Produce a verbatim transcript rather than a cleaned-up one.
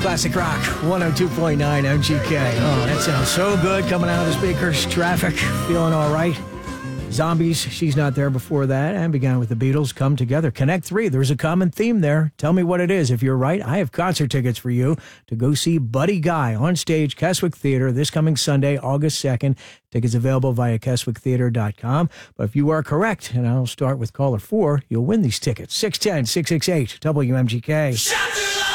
Classic Rock, one oh two point nine M G K. Oh, that sounds so good coming out of the speakers. Traffic, feeling all right. Zombies, She's Not There before that, and began with the Beatles, Come Together. Connect three, there's a common theme there. Tell me what it is. If you're right, I have concert tickets for you to go see Buddy Guy on stage, Keswick Theater, this coming Sunday, August second. Tickets available via keswick theater dot com. But if you are correct, and I'll start with caller four, you'll win these tickets. six one zero, six six eight, W M G K. Shout to